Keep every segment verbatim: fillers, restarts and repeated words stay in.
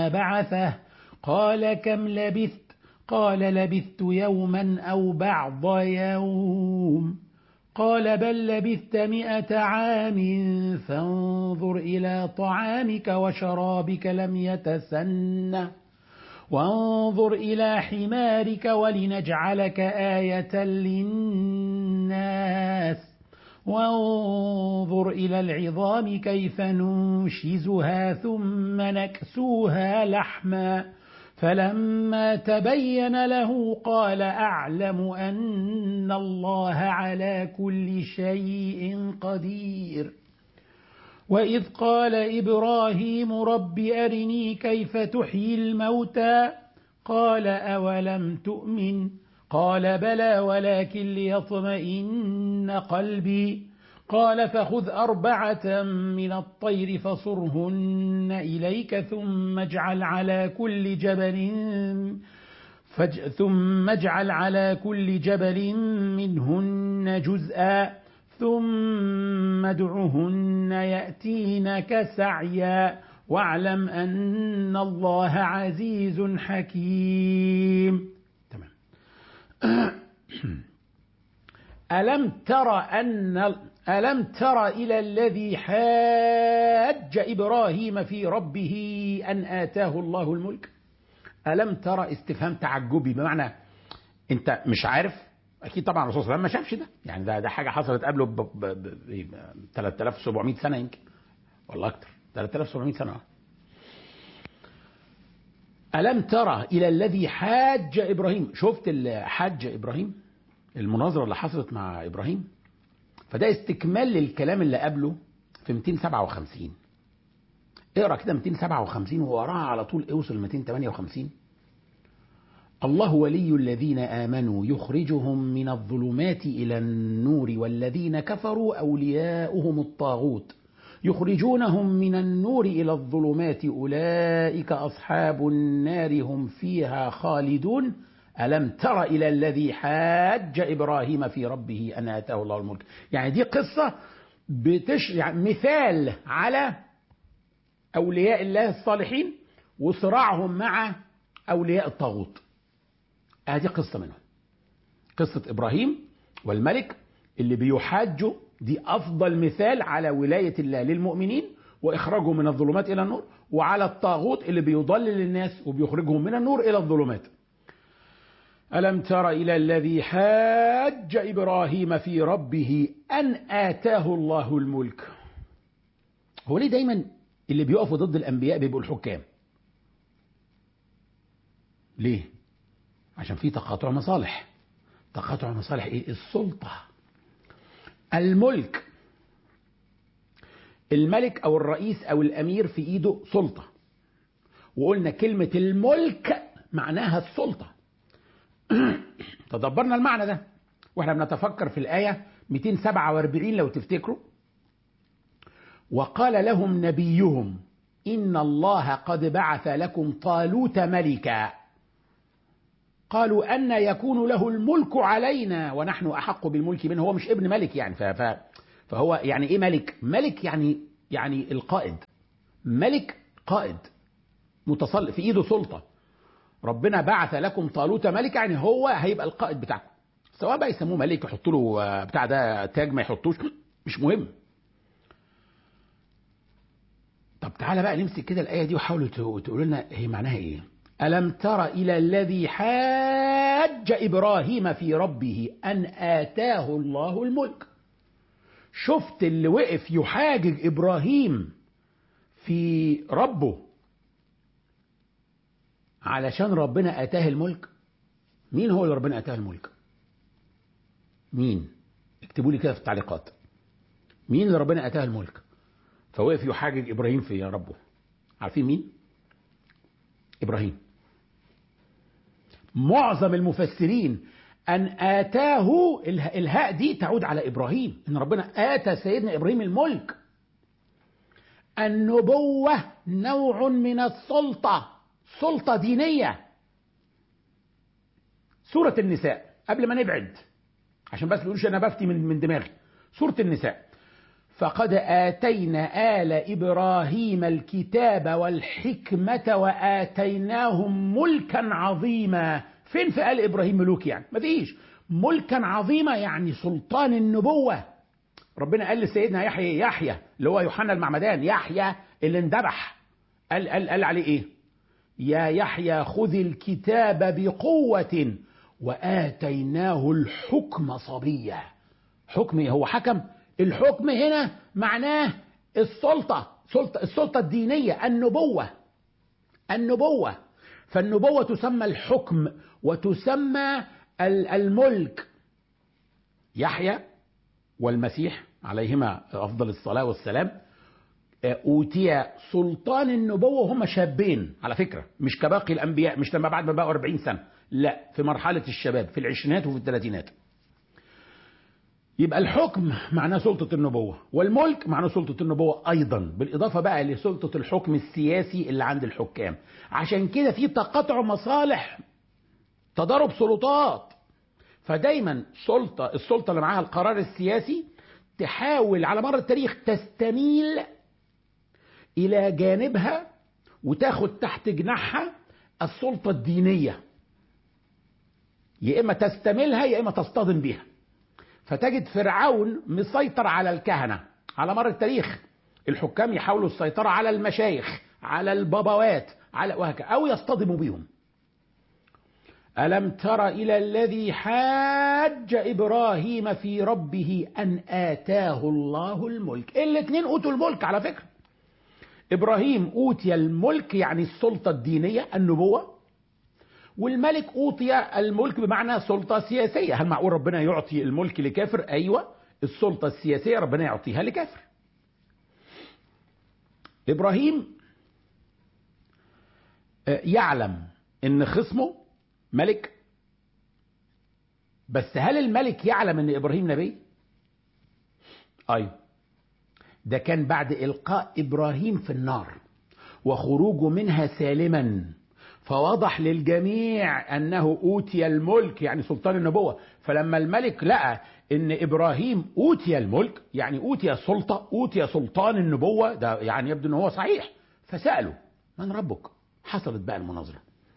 بعثه قال كم لبثت قال لبثت يوما أو بعض يوم قال بل لبثت مئة عام فانظر إلى طعامك وشرابك لم يتسنه وانظر إلى حمارك ولنجعلك آية للناس وانظر إلى العظام كيف ننشزها ثم نكسوها لحما فلما تبين له قال أعلم أن الله على كل شيء قدير وإذ قال إبراهيم رب أرني كيف تحيي الموتى قال أولم تؤمن قال بلى ولكن ليطمئن قلبي قال فخذ أربعة من الطير فصرهن إليك ثم اجعل على كل جبل فج ثم اجعل على كل جبل منهن جزءا ثم ادعهن يأتينك سعيا واعلم أن الله عزيز حكيم. تمام. ألم تر أن ألم تر إلى الذي حاج إبراهيم في ربه أن آتاه الله الملك؟ ألم ترى استفهام تعجبي، بمعنى أنت مش عارف. أكيد طبعا الرسول صلى الله عليه وسلم ما شافش ده، يعني ده ده حاجة حصلت قبله ب ثلاثة آلاف وسبعمائة سنة يمكن ولا أكتر، ثلاثة آلاف وسبعمائة سنة. ألم ترى إلى الذي حاج إبراهيم؟ شفت حاج إبراهيم المناظرة اللي حصلت مع إبراهيم؟ فده استكمال للكلام اللي قبله في مئتين وسبعة وخمسين. اقرأ كده مئتين وسبعة وخمسين ووراها على طول اوصل مئتين وثمانية وخمسين. الله ولي الذين آمنوا يخرجهم من الظلمات إلى النور والذين كفروا أولياؤهم الطاغوت يخرجونهم من النور إلى الظلمات أولئك أصحاب النار هم فيها خالدون. ألم تر إلى الذي حاج إبراهيم في ربه أن آتاه الله الملك؟ يعني دي قصة بتش... يعني مثال على أولياء الله الصالحين وصراعهم مع أولياء الطاغوت. هذه قصة منهم، قصة إبراهيم والملك اللي بيحاجوا. دي أفضل مثال على ولاية الله للمؤمنين وإخراجهم من الظلمات إلى النور، وعلى الطاغوت اللي بيضلل الناس وبيخرجهم من النور إلى الظلمات. ألم تر إلى الذي حاج إبراهيم في ربه أن آتاه الله الملك؟ هو ليه دايما اللي بيقفوا ضد الأنبياء بيبقوا الحكام؟ ليه؟ عشان في تقاطع مصالح. تقاطع مصالح ايه؟ السلطة، الملك. الملك او الرئيس او الامير في ايده سلطة، وقلنا كلمة الملك معناها السلطة. تدبرنا المعنى ده واحنا بنتفكر في الآية مئتين وسبعة وأربعين لو تفتكروا. وقال لهم نبيهم إن الله قد بعث لكم طالوت ملكا قالوا أن يكون له الملك علينا ونحن أحق بالملك منه. هو مش ابن ملك يعني، فهو يعني إيه ملك؟ ملك يعني يعني القائد. ملك قائد متسلط في إيده سلطة. ربنا بعث لكم طالوت ملكا، يعني هو هيبقى القائد بتاعكم. سواء بقى يسموه ملك، يحطوا له بتاع ده تاج، ما يحطوش، مش مهم. طب تعالى بقى نمسك كده الآية دي وحاولوا تقولوا لنا هي معناها إيه. ألم تر إلى الذي حاج إبراهيم في ربه أن آتاه الله الملك؟ شفت اللي وقف يحاجج إبراهيم في ربه علشان ربنا آتاه الملك؟ مين هو اللي ربنا آتاه الملك؟ مين؟ اكتبوا لي كده في التعليقات مين اللي ربنا آتاه الملك فوقف يحاجج إبراهيم في ربه؟ عارفين مين؟ إبراهيم. معظم المفسرين أن آتاه، الهاء دي تعود على إبراهيم، إن ربنا آتى سيدنا إبراهيم الملك. النبوة نوع من السلطة، سلطة دينية. سورة النساء قبل ما نبعد عشان بس بيقولوش أنا بفتي من من دماغي. سورة النساء فقد آتينا آل إبراهيم الكتاب والحكمة وآتيناهم ملكا عظيما. فين في آل إبراهيم ملوك؟ يعني ما فيش. ملكا عظيما يعني سلطان النبوة. ربنا قال لسيدنا يحيى يحيى اللي هو يوحنا المعمدان، يحيى اللي اندبح، قال, قال, قال عليه ايه؟ يا يحيى خذ الكتاب بقوة وآتيناه الحكم صبيا. حكم هو حكم. الحكم هنا معناه السلطة، سلطة السلطة الدينية، النبوة. النبوة فالنبوة تسمى الحكم وتسمى الملك. يحيى والمسيح عليهما أفضل الصلاة والسلام أوتي سلطان النبوة وهم شابين على فكرة، مش كباقي الأنبياء، مش لما بعد ما بقوا أربعين سنة، لا، في مرحلة الشباب في العشرينات وفي الثلاثينات. يبقى الحكم معناه سلطة النبوة، والملك معناه سلطة النبوة أيضا، بالإضافة بقى لسلطة الحكم السياسي اللي عند الحكام. عشان كده في تقاطع مصالح، تضارب سلطات. فدايما سلطة السلطة اللي معاها القرار السياسي تحاول على مر التاريخ تستميل إلى جانبها وتاخد تحت جناحها السلطة الدينية، يا إما تستميلها يا إما تصطدم بها. فتجد فرعون مسيطر على الكهنة على مر التاريخ، الحكام يحاولوا السيطرة على المشايخ، على البابوات، على وهكذا، أو يصطدموا بهم. ألم تر إلى الذي حاج إبراهيم في ربه أن آتاه الله الملك. الاثنين أوتوا الملك على فكرة. إبراهيم أوتي الملك يعني السلطة الدينية النبوة، والملك أوتي الملك بمعنى سلطة سياسية. هل معقول ربنا يعطي الملك لكافر؟ أيوة، السلطة السياسية ربنا يعطيها لكافر. إبراهيم يعلم إن خصمه ملك، بس هل الملك يعلم إن إبراهيم نبي؟ أيوة، ده كان بعد إلقاء إبراهيم في النار وخروجه منها سالما، فوضح للجميع أنه أوتي الملك يعني سلطان النبوة. فلما الملك لقى أن إبراهيم أوتي الملك يعني أوتي السلطة، أوتي سلطان النبوة، ده يعني يبدو أنه هو صحيح، فسأله من ربك؟ حصلت بقى المناظرة.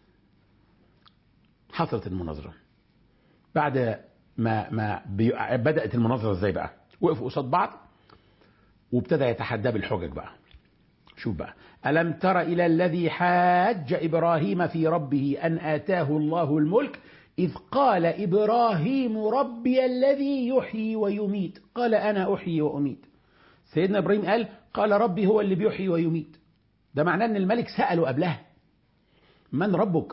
حصلت المناظرة بعد ما ما بدأت المناظرة ازاي بقى؟ وقفوا قصاد بعض وابتدى يتحدى بالحجج بقى. شوف بقى، ألم تر إلى الذي حاج إبراهيم في ربه أن آتاه الله الملك إذ قال إبراهيم ربي الذي يحيي ويميت. قال أنا أحيي وأميت. سيدنا إبراهيم قال قال ربي هو اللي بيحيي ويميت. ده معناه أن الملك سأله قبلها من ربك؟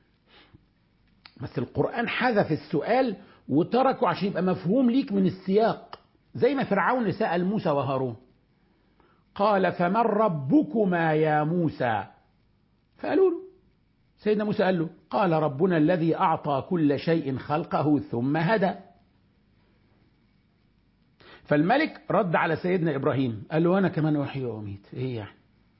بس القرآن حذف السؤال وتركه عشان يبقى مفهوم ليك من السياق، زي ما فرعون سأل موسى وهارون قال فمن ربكما يا موسى؟ فقالوا له، سيدنا موسى قال له قال ربنا الذي أعطى كل شيء خلقه ثم هدى. فالملك رد على سيدنا إبراهيم قال له أنا كمان أحيي وأميت. إيه يعني؟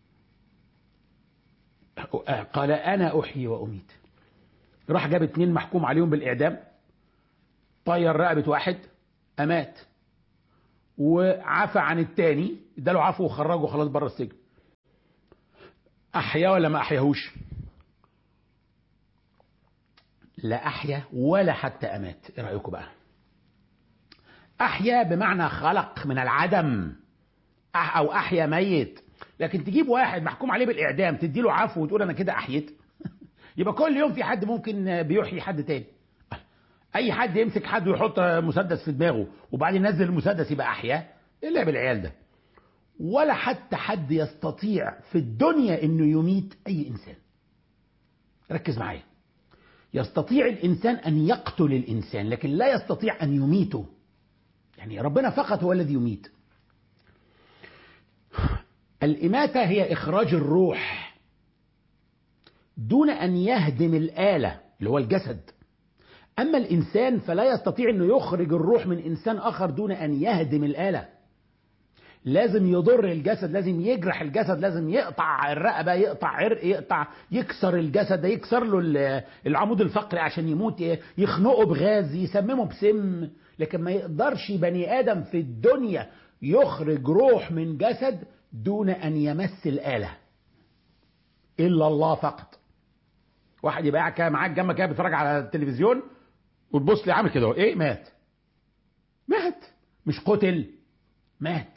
قال أنا أحيي وأميت. راح جاب اتنين محكوم عليهم بالإعدام، طير رقبة واحد أمات، وعفى عن التاني اداله عفو وخرجه خلاص بره السجن. أحيا ولا ما أحياهوش؟ لا أحيا ولا حتى أمات. إيه رأيكم بقى؟ أحيا بمعنى خلق من العدم، أو أحيا ميت. لكن تجيب واحد محكوم عليه بالإعدام تديله عفو وتقول أنا كده أحيت؟ يبقى كل يوم في حد ممكن بيحيي حد تاني. اي حد يمسك حد ويحط مسدس في دماغه وبعدين ينزل المسدس يبقى احياء؟ الا بالعيال ده. ولا حتى حد يستطيع في الدنيا انه يميت اي انسان. ركز معايا، يستطيع الانسان ان يقتل الانسان لكن لا يستطيع ان يميته. يعني ربنا فقط هو الذي يميت. الاماتة هي اخراج الروح دون ان يهدم الآلة اللي هو الجسد. أما الإنسان فلا يستطيع أنه يخرج الروح من إنسان آخر دون أن يهدم الآلة. لازم يضر الجسد، لازم يجرح الجسد، لازم يقطع الرقبة، يقطع عرق، يقطع يكسر الجسد ده، يكسر له العمود الفقري عشان يموت، يخنقه بغاز، يسممه بسم. لكن ما يقدرش بني آدم في الدنيا يخرج روح من جسد دون أن يمس الآلة إلا الله فقط. واحد يبقى قاعد كده معاك جنبك كده بيتفرج على التلفزيون وتبص لي عامل كده، ايه؟ مات. مات، مش قتل، مات.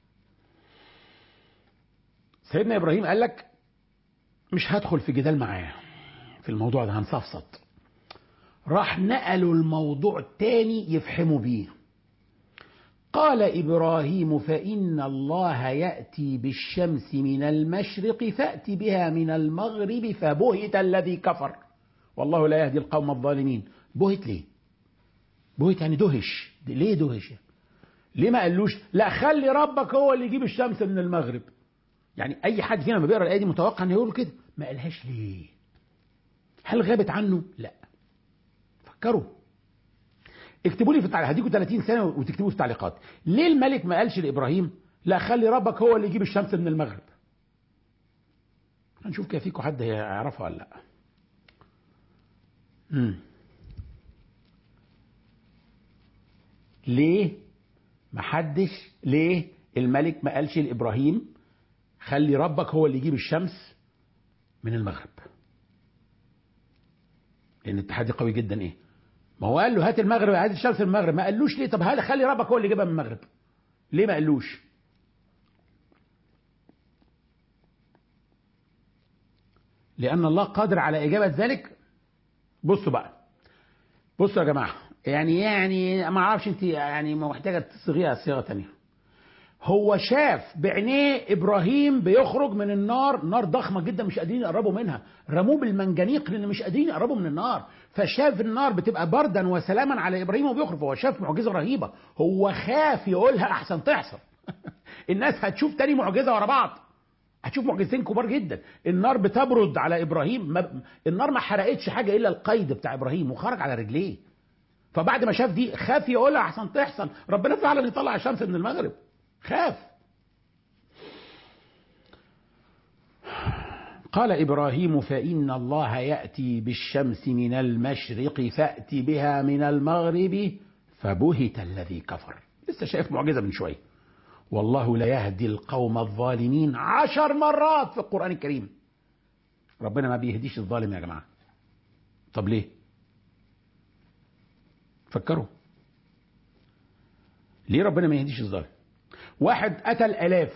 سيدنا إبراهيم قال لك مش هدخل في جدال معاه في الموضوع ده، هنصفصط. راح نقلوا الموضوع تاني يفحموا بيه. قال إبراهيم فإن الله يأتي بالشمس من المشرق فأت بها من المغرب فبهت الذي كفر والله لا يهدي القوم الظالمين. بهت ليه؟ بهت يعني دهش. ليه دهش؟ ليه ما قالوش لا خلي ربك هو اللي يجيب الشمس من المغرب؟ يعني أي حد فينا ما بيقرأ الآية دي متوقع أن يقول كده. ما قالهاش ليه؟ هل غابت عنه؟ لا. فكروا، اكتبوا لي في التعليقات، هديكوا ثلاثين سنة وتكتبوا في التعليقات ليه الملك ما قالش لإبراهيم لا خلي ربك هو اللي يجيب الشمس من المغرب؟ هنشوف كيف فيكم حد هيعرفها ولا لا. مم. ليه ما حدش ليه الملك ما قالش لإبراهيم خلي ربك هو اللي يجيب الشمس من المغرب؟ لأن التحدي قوي جدا. ايه ما هو قال له هات المغرب، هات الشمس من المغرب، ما قالوش ليه طب هل خلي ربك هو اللي يجيبها من المغرب؟ ليه ما قالوش؟ لأن الله قادر على إجابة ذلك. بصوا بقى، بصوا يا جماعة، يعني يعني ما اعرفش انت يعني محتاجة تصيغيها صيغة تانية. هو شاف بعينيه إبراهيم بيخرج من النار، نار ضخمة جدا مش قادرين يقربوا منها، رموه بالمنجنيق لأن مش قادرين يقربوا من النار، فشاف النار بتبقى بردا وسلاما على إبراهيم وبيخرج، فهو شاف معجزة رهيبة، هو خاف يقولها أحسن تحصل. الناس هتشوف تاني معجزة ورا بعض، هتشوف معجزتين كبار جدا. النار بتبرد على إبراهيم، ما النار ما حرقتش حاجة إلا القيد بتاع إبراهيم وخرج على رجليه، فبعد ما شاف دي خاف يقولها أحسن تحصل ربنا فعلا يطلع الشمس من المغرب، خاف. قال إبراهيم فإن الله يأتي بالشمس من المشرق فأت بها من المغرب فبهت الذي كفر. لسه شايف معجزة من شوية. والله لا يهدي القوم الظالمين عشر مرات في القرآن الكريم. ربنا ما بيهديش الظالم يا جماعة. طب ليه؟ فكروا ليه ربنا ما يهديش الظالم؟ واحد قتل آلاف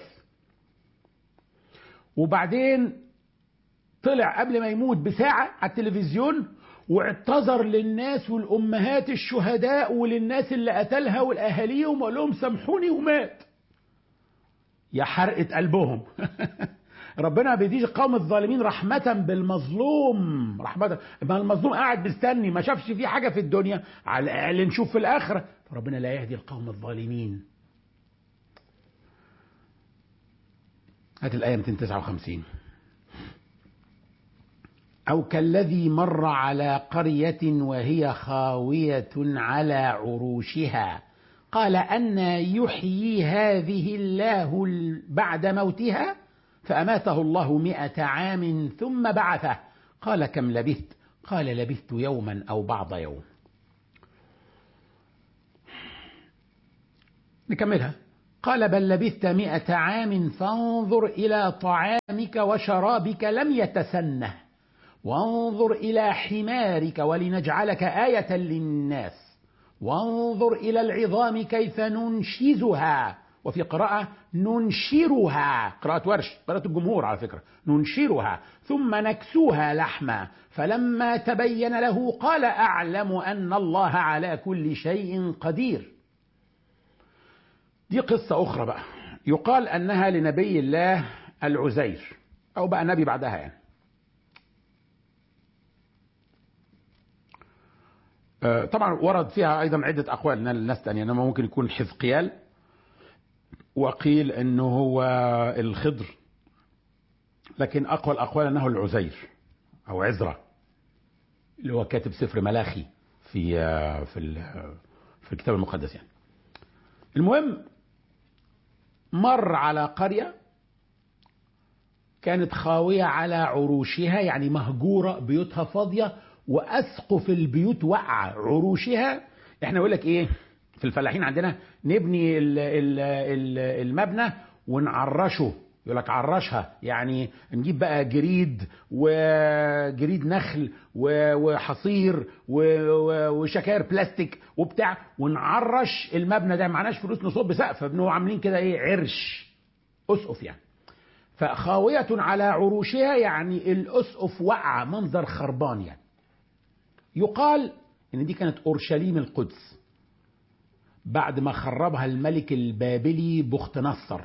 وبعدين طلع قبل ما يموت بساعة على التلفزيون واعتذر للناس والأمهات الشهداء وللناس اللي قتلها والأهاليهم وقال لهم سامحوني ومات. يا حرقة قلبهم. ربنا ما بيديش القوم الظالمين رحمة بالمظلوم، رحمة ما المظلوم قاعد مستني ما شافش فيه حاجة في الدنيا، على الأقل نشوف في الآخرة. فربنا لا يهدي القوم الظالمين. هات الآية مئتين وتسعة وخمسين. أو كالذي مر على قرية وهي خاوية على عروشها قال أنى يحيي هذه الله بعد موتها فأماته الله مئة عام ثم بعثه قال كم لبثت قال لبثت يوما أو بعض يوم. نكملها. قال بل لبثت مئة عام فانظر إلى طعامك وشرابك لم يتسنه وانظر إلى حمارك ولنجعلك آية للناس وانظر إلى العظام كيف ننشزها، وفي قراءة ننشرها، قراءة ورش، قراءة الجمهور على فكرة، ننشرها ثم نكسوها لحما فلما تبين له قال أعلم أن الله على كل شيء قدير. دي قصة أخرى بقى يقال أنها لنبي الله العزير أو بقى نبي بعدها يعني. طبعا ورد فيها أيضا عدة أقوال من الناس تانية، إنما ممكن يكون حزقيال، وقيل أنه هو الخضر، لكن أقوى الأقوال أنه العزير أو عزرة اللي هو كاتب سفر ملاخي في في في الكتاب المقدس يعني. المهم مر على قرية كانت خاوية على عروشها يعني مهجورة، بيوتها فاضية وأسقف البيوت وقع، عروشها احنا نقول لك ايه في الفلاحين عندنا نبني ال ال ال المبنى ونعرشه، يقول لك عرشها، يعني نجيب بقى جريد وجريد نخل وحصير وشكاير بلاستيك وبتاع ونعرش المبنى ده. معناش فلوس نصب سقف، بنو عاملين كده ايه، عرش، اسقف يعني. فخاوية على عروشها يعني الاسقف وقع، منظر خربان يعني. يقال ان دي كانت اورشليم القدس بعد ما خربها الملك البابلي بخت نصر،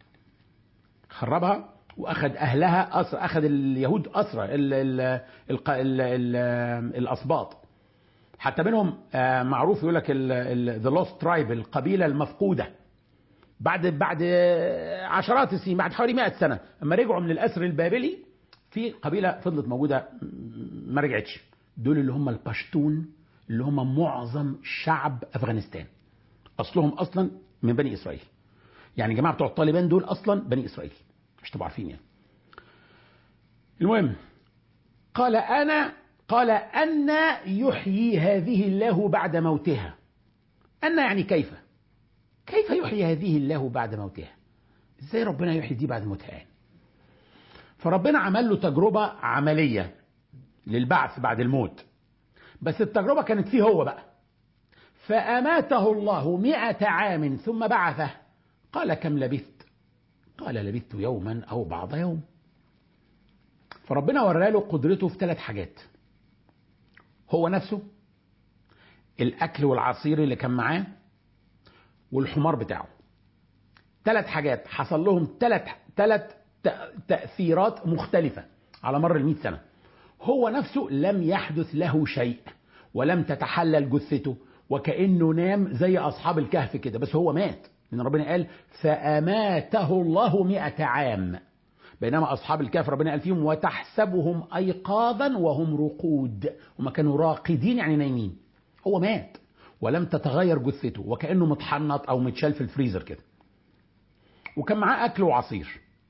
خربها واخذ اهلها أسر، اخذ اليهود اسرى، ال ال ال ال ال الاسباط، حتى منهم معروف يقول لك ذا لوست ترايب، القبيله المفقوده. بعد بعد عشرات السنين، بعد حوالي مئة سنه، اما رجعوا من الاسر البابلي في قبيله فضلت موجوده ما رجعتش، دول اللي هم البشتون، اللي هم معظم شعب افغانستان، اصلهم اصلا من بني اسرائيل. يعني جماعه بتوع الطالبان دول اصلا بني اسرائيل، مش تبقوا عارفين يعني. المهم قال انا قال ان يحيي هذه الله بعد موتها. ان يعني كيف كيف يحيي هذه الله بعد موتها؟ ازاي ربنا يحيي دي بعد موتها يعني؟ فربنا عمل له تجربه عمليه للبعث بعد الموت، بس التجربه كانت فيه هو بقى. فاماته الله مئة عام ثم بعثه. قال كم لبثت؟ قال لبثت يوما او بعض يوم. فربنا وراله قدرته في ثلاث حاجات: هو نفسه، الاكل والعصير اللي كان معاه، والحمار بتاعه. ثلاث حاجات حصل لهم ثلاث ثلاث تأثيرات مختلفة على مر المئة سنة. هو نفسه لم يحدث له شيء ولم تتحلل جثته، وكأنه نام زي أصحاب الكهف كده، بس هو مات. لأن ربنا قال فأماته الله مئة عام، بينما أصحاب الكهف ربنا قال فيهم وتحسبهم أيقاظا وهم رقود، وما كانوا راقدين يعني نايمين. هو مات ولم تتغير جثته، وكأنه متحنط أو متشال في الفريزر كده، وكان معاه أكل وعصير.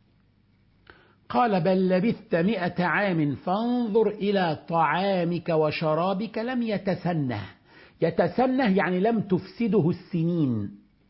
قال بل لبثت مئة عام فانظر إلى طعامك وشرابك لم يتسنه. يتسنه يعني لم تفسده السنين.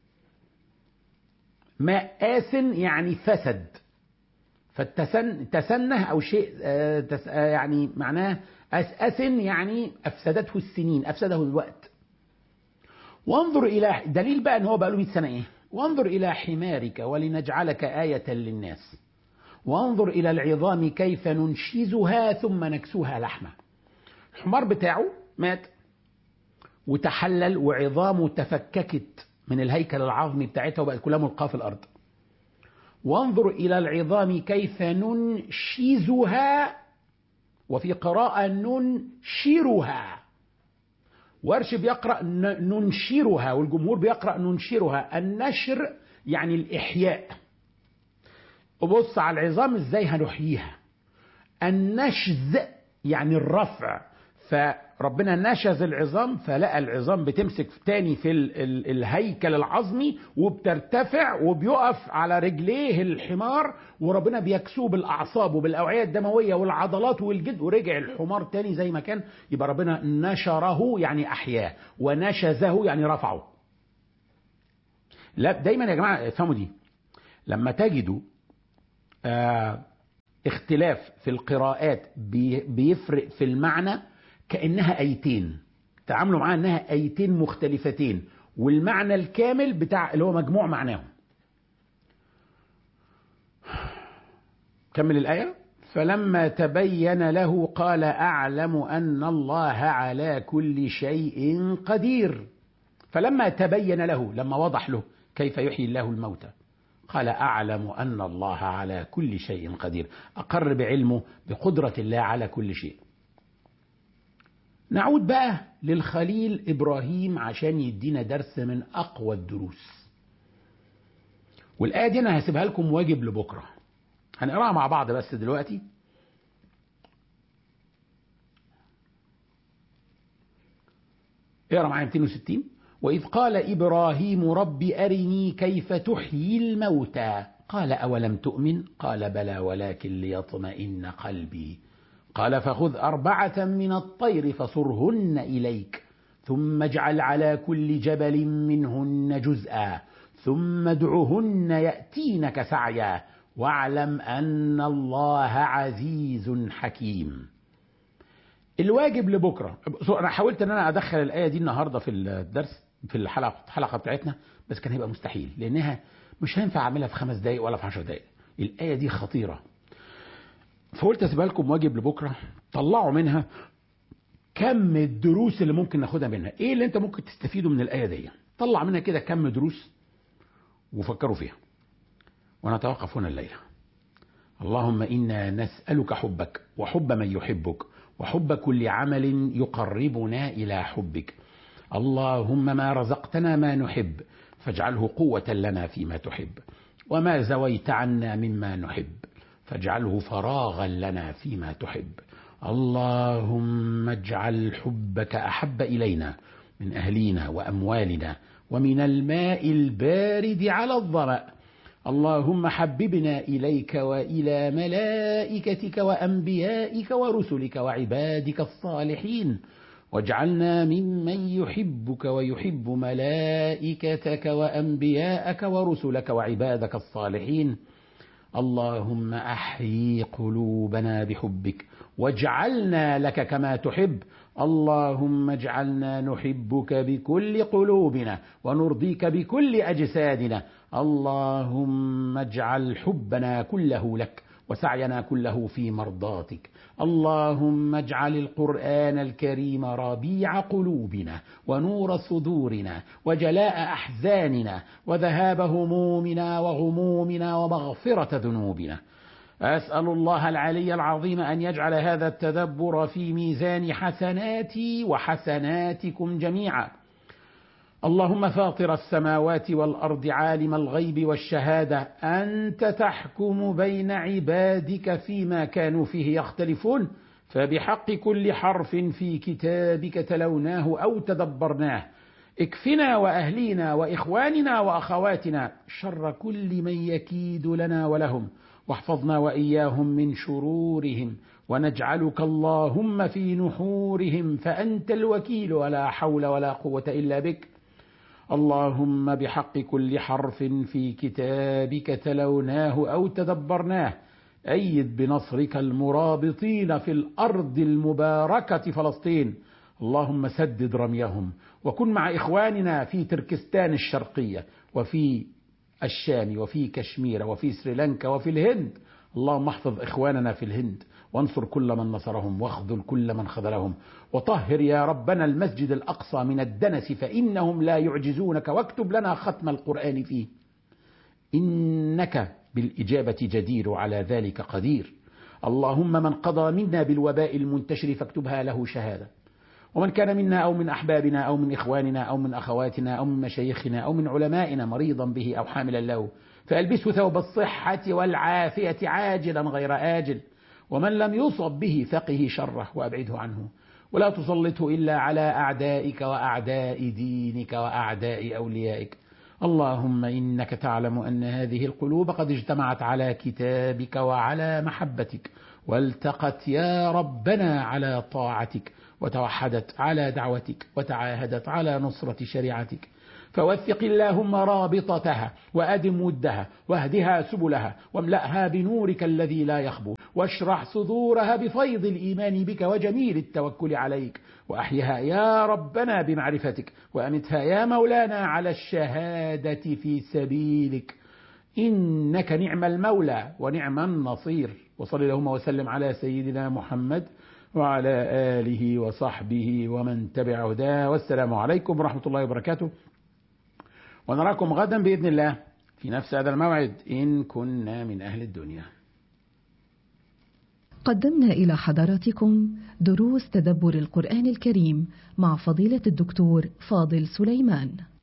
ماء آسن يعني فسد، فالتسن تسنه أو شيء يعني معناه أسن يعني أفسدته السنين، أفسده الوقت. وانظر إلى دليل بقى أن هو بقى له مئة سنة إيه؟ وانظر إلى حمارك ولنجعلك آية للناس، وانظر إلى العظام كيف ننشزها ثم نكسوها لحمة. الحمار بتاعه مات وتحلل وعظامه تفككت من الهيكل العظمي بتاعتها وبقت كلها ملقاة في الأرض. وانظر إلى العظام كيف ننشزها، وفي قراءة ننشرها. ورش بيقرأ ننشرها والجمهور بيقرأ ننشرها. النشر يعني الإحياء. وبص على العظام ازاي هنحييها. النشز يعني الرفع، فربنا نشز العظام فلقى العظام بتمسك تاني في ال ال الهيكل العظمي وبترتفع وبيقف على رجليه الحمار، وربنا بيكسوه بالأعصاب وبالأوعية الدموية والعضلات والجلد، ورجع الحمار تاني زي ما كان. يبقى ربنا نشره يعني أحياه، ونشزه يعني رفعه. لا دايما يا جماعة افهموا دي، لما تجدوا آه اختلاف في القراءات بيفرق في المعنى، كأنها آيتين، تعاملوا معاها أنها آيتين مختلفتين، والمعنى الكامل بتاع اللي هو مجموع معناهم. كمل الآية. فلما تبين له قال أعلم أن الله على كل شيء قدير. فلما تبين له، لما وضح له كيف يحيي الله الموتى، قال أعلم أن الله على كل شيء قدير. أقر بعلمه بقدرة الله على كل شيء. نعود بقى للخليل إبراهيم عشان يدينا درس من أقوى الدروس. والآية دي أنا هسيبها لكم واجب لبكرة، هنقراها مع بعض بس دلوقتي. اقرأ معايا مئتين وستين. وإذ قال إبراهيم رب أرني كيف تحيي الموتى قال أولم تؤمن قال بلى ولكن ليطمئن قلبي قال فخذ أربعة من الطير فصرهن إليك ثم اجعل على كل جبل منهن جزءا ثم ادعهن يأتينك سعيا واعلم أن الله عزيز حكيم. الواجب لبكرة، أنا حاولت أن أنا أدخل الآية دي النهاردة في الدرس في الحلقة الحلقة بتاعتنا، بس كان هيبقى مستحيل لأنها مش هينفع أعملها في خمس دقايق ولا في عشر دقايق. الآية دي خطيرة، فقلت أسيبها لكم واجب لبكرة. طلعوا منها كم الدروس اللي ممكن ناخدها منها، إيه اللي أنت ممكن تستفيده من الآية دي. طلع منها كده كم دروس وفكروا فيها. ونتوقف هنا الليلة. اللهم إنا نسألك حبك وحب من يحبك وحب كل عمل يقربنا إلى حبك. اللهم ما رزقتنا ما نحب فاجعله قوة لنا فيما تحب، وما زويت عنا مما نحب فاجعله فراغا لنا فيما تحب. اللهم اجعل حبك أحب إلينا من أهلينا وأموالنا ومن الماء البارد على الظمأ. اللهم حببنا إليك وإلى ملائكتك وأنبيائك ورسلك وعبادك الصالحين، واجعلنا ممن يحبك ويحب ملائكتك وأنبياءك ورسلك وعبادك الصالحين. اللهم أحيي قلوبنا بحبك واجعلنا لك كما تحب. اللهم اجعلنا نحبك بكل قلوبنا ونرضيك بكل أجسادنا. اللهم اجعل حبنا كله لك وسعينا كله في مرضاتك. اللهم اجعل القرآن الكريم ربيع قلوبنا ونور صدورنا وجلاء أحزاننا وذهاب همومنا وغمومنا ومغفرة ذنوبنا. أسأل الله العلي العظيم أن يجعل هذا التدبر في ميزان حسناتي وحسناتكم جميعا. اللهم فاطر السماوات والأرض عالم الغيب والشهادة، أنت تحكم بين عبادك فيما كانوا فيه يختلفون، فبحق كل حرف في كتابك تلوناه أو تدبرناه اكفنا وأهلينا وإخواننا وأخواتنا شر كل من يكيد لنا ولهم، واحفظنا وإياهم من شرورهم، ونجعلك اللهم في نحورهم فأنت الوكيل ولا حول ولا قوة إلا بك. اللهم بحق كل حرف في كتابك تلوناه أو تدبرناه أيد بنصرك المرابطين في الأرض المباركة فلسطين. اللهم سدد رميهم وكن مع إخواننا في تركستان الشرقية وفي الشام وفي كشمير وفي سريلانكا وفي الهند. اللهم احفظ إخواننا في الهند وانصر كل من نصرهم واخذل كل من خذلهم، وطهر يا ربنا المسجد الأقصى من الدنس فإنهم لا يعجزونك، واكتب لنا ختم القرآن فيه إنك بالإجابة جدير على ذلك قدير. اللهم من قضى منا بالوباء المنتشر فاكتبها له شهادة، ومن كان منا أو من أحبابنا أو من إخواننا أو من أخواتنا أو من مشايخنا أو من علمائنا مريضا به أو حاملا له فألبسه ثوب الصحة والعافية عاجلا غير آجل، ومن لم يصب به فقه شره وأبعده عنه، ولا تسلطه إلا على أعدائك وأعداء دينك وأعداء أوليائك. اللهم إنك تعلم أن هذه القلوب قد اجتمعت على كتابك وعلى محبتك، والتقت يا ربنا على طاعتك، وتوحدت على دعوتك، وتعاهدت على نصرة شريعتك. فوثق اللهم رابطتها وأدم ودها واهدها سبلها واملأها بنورك الذي لا يخبو، واشرح صدورها بفيض الإيمان بك وجميل التوكل عليك، وأحيها يا ربنا بمعرفتك، وأمتها يا مولانا على الشهادة في سبيلك. إنك نعم المولى ونعم النصير. وصل اللهم وسلم على سيدنا محمد وعلى آله وصحبه ومن تبع هداه، والسلام عليكم ورحمة الله وبركاته، ونراكم غدا بإذن الله في نفس هذا الموعد إن كنا من أهل الدنيا. قدمنا إلى حضراتكم دروس تدبر القرآن الكريم مع فضيلة الدكتور فاضل سليمان.